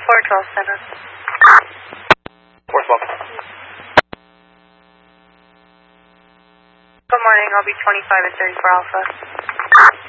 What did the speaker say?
412 Center. 412. Good morning, I'll be 25 at 34 Alpha.